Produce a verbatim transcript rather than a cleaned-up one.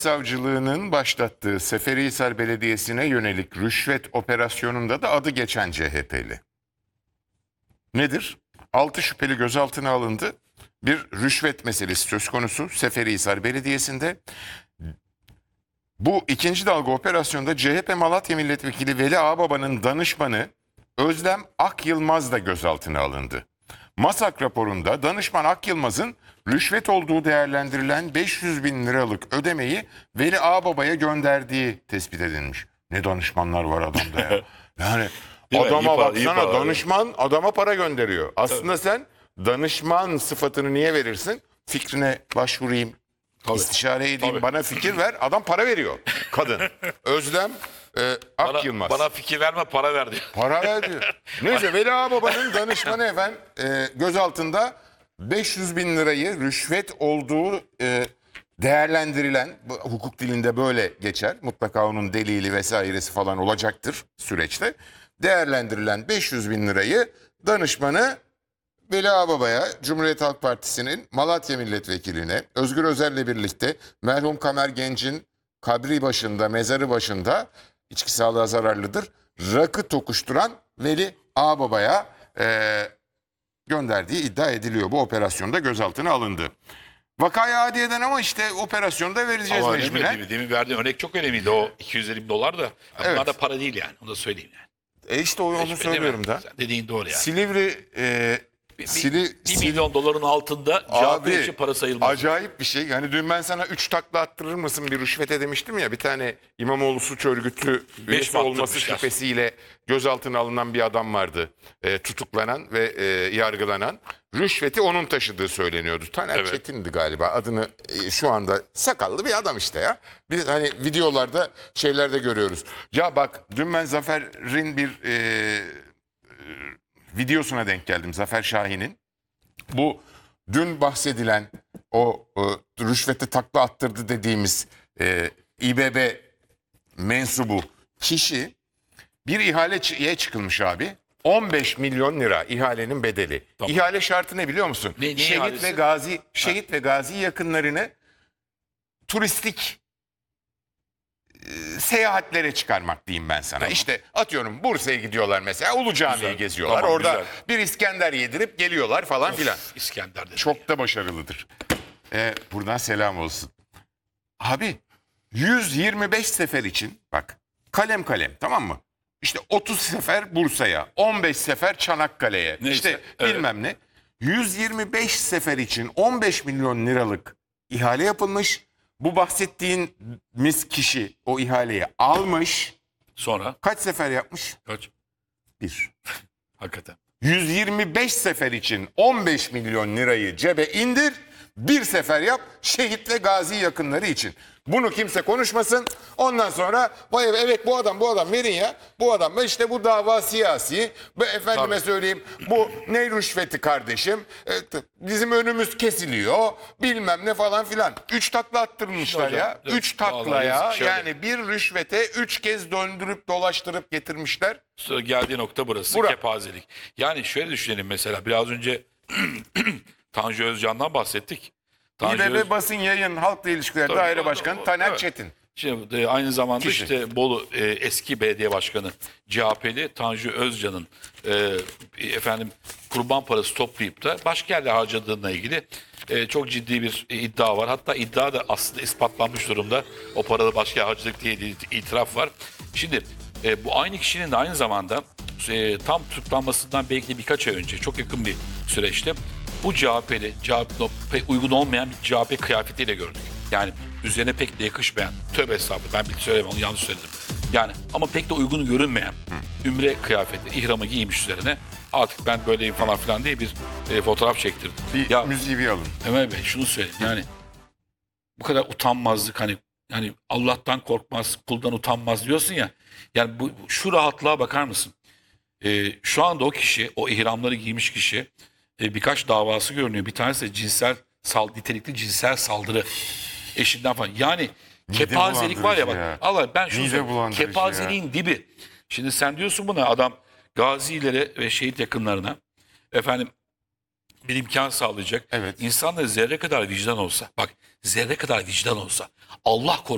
Savcılığının başlattığı Seferihisar Belediyesi'ne yönelik rüşvet operasyonunda da adı geçen C H P'li. Nedir? Altı şüpheli gözaltına alındı. Bir rüşvet meselesi söz konusu Seferihisar Belediyesi'nde. Bu ikinci dalga operasyonda C H P Malatya Milletvekili Veli Ağbaba'nın danışmanı Özlem Akyılmaz da gözaltına alındı. MASAK raporunda danışman Akyılmaz'ın rüşvet olduğu değerlendirilen beş yüz bin liralık ödemeyi Veli Ağbaba'ya gönderdiği tespit edilmiş. Ne danışmanlar var adamda ya. Yani Değil mi? adama İyi para, iyi baksana, para. danışman adama para gönderiyor. Aslında sen danışman sıfatını niye verirsin? Fikrine başvurayım, Tabii. istişare edeyim, Tabii. bana fikir ver. Adam para veriyor. Kadın. Özlem e, Bana, Akyılmaz. bana fikir verme, para ver diyor. Para ver diyor. Neyse Veli Ağbaba'nın danışmanı efendim e, gözaltında beş yüz bin lirayı rüşvet olduğu e, değerlendirilen, bu, hukuk dilinde böyle geçer. Mutlaka onun delili vesairesi falan olacaktır süreçte. Değerlendirilen beş yüz bin lirayı danışmanı Veli Ağbaba'ya, Cumhuriyet Halk Partisi'nin Malatya Milletvekiline, Özgür Özel'le birlikte merhum Kamer Genc'in kabri başında, mezarı başında, içki sağlığa zararlıdır, rakı tokuşturan Veli Ağbaba'ya e, gönderdiği iddia ediliyor. Bu operasyonda gözaltına alındı. Vakayı adiyeden ama işte operasyonda vereceğiz Ama önemli mecburen. değil mi? Demin verdiğim örnek çok önemliydi. O iki yüz elli bin dolar da. Evet. Bunlar da para değil yani. Onu da söyleyeyim yani. E işte onu Değil söylüyorum mi? da. Sen dediğin doğru yani. Silivri... E, Bir, Sili, bir Sil- milyon doların altında C H P için para sayılmaz. Acayip bir şey. Yani dün ben sana üç takla attırır mısın bir rüşvete demiştim ya. Bir tane İmamoğlu suç örgütü üyesi mi olması attırmışlar? şüphesiyle gözaltına alınan bir adam vardı. E, tutuklanan ve e, yargılanan. Rüşveti onun taşıdığı söyleniyordu. Taner Evet. Çetin'di galiba. Adını e, şu anda sakallı bir adam işte ya. Biz hani videolarda şeylerde görüyoruz. Ya bak dün ben Zafer'in bir e, videosuna denk geldim. Zafer Şahin'in. Bu dün bahsedilen o e, rüşvete takla attırdı dediğimiz e, İBB mensubu kişi bir ihaleye çıkılmış abi. on beş milyon lira ihalenin bedeli. Tamam. İhale şartı ne biliyor musun? Ne- ne şehit ihalesi? ve gazi şehit ve gazi yakınlarını turistik e, seyahatlere çıkarmak diyeyim ben sana. Tamam. İşte atıyorum Bursa'ya gidiyorlar mesela. Ulu Cami'yi Güzel. geziyorlar. Tamam, Orada güzel. bir İskender yedirip geliyorlar falan filan. İskender dedi. Çok da başarılıdır. Ee, buradan selam olsun. Abi yüz yirmi beş sefer için bak kalem kalem tamam mı? İşte otuz sefer Bursa'ya, on beş sefer Çanakkale'ye, Neyse, işte evet. bilmem ne. yüz yirmi beş sefer için on beş milyon liralık ihale yapılmış. Bu bahsettiğimiz kişi o ihaleyi almış. Sonra Kaç sefer yapmış? kaç? Bir. Hakikaten. yüz yirmi beş sefer için on beş milyon lirayı cebe indir, bir sefer yap şehit ve gazi yakınları için. Bunu kimse konuşmasın. Ondan sonra vay evet bu adam bu adam verin ya. Bu adam işte bu dava siyasi. Bu efendime Tabii. söyleyeyim bu ne rüşveti kardeşim. E, t- bizim önümüz kesiliyor. Bilmem ne falan filan. Üç takla attırmışlar Hocam, ya. evet, Üç vallahi taklaya yazık, şöyle. yani bir rüşvete üç kez döndürüp dolaştırıp getirmişler. Sonra geldiği nokta burası. Bura. Kepazelik. Yani şöyle düşünelim mesela. Biraz önce Tanju Özcan'dan bahsettik. Tanju Öz- İBB Basın Yayın Halkla İlişkiler Tabii, Daire o- Başkanı o- Taner evet. Çetin. Şimdi e, aynı zamanda Kişi. işte Bolu e, eski belediye başkanı C H P'li Tanju Özcan'ın e, efendim kurban parası toplayıp da başka yerlere harcadığına ilgili e, çok ciddi bir e, iddia var. Hatta iddia da aslında ispatlanmış durumda. O paraları başka yere harcadık diye de itiraf var. Şimdi e, bu aynı kişinin de aynı zamanda e, tam tutuklanmasından belki de birkaç ay önce çok yakın bir süreçte bu C H P'li, C H P pek uygun olmayan bir C H P kıyafetiyle gördük. Yani üzerine pek de yakışmayan, tövbe estağfurullah ben bir söylemem onu yanlış söyledim. Yani ama pek de uygun görünmeyen ümre kıyafeti, ihramı giymiş üzerine artık ben böyleyim falan filan diye bir e, fotoğraf çektirdim. Bir Ya müziği bir alın. Ömer Bey şunu söyleyeyim yani bu kadar utanmazlık hani yani Allah'tan korkmaz, kuldan utanmaz diyorsun ya. Yani bu şu rahatlığa bakar mısın? Ee, şu anda o kişi, o ihramları giymiş kişi e, birkaç davası görünüyor. Bir tanesi de cinsel, sal, nitelikli cinsel saldırı eşinden falan. Yani kepazelik var ya bak. bulandırıcı ya. Allah ben şunu Mide söyleyeyim. bulandırıcı Kepazeliğin dibi. Şimdi sen diyorsun buna adam gazilere ve şehit yakınlarına efendim bir imkan sağlayacak. Evet. İnsanda zerre kadar vicdan olsa, bak zerre kadar vicdan olsa, Allah korkusu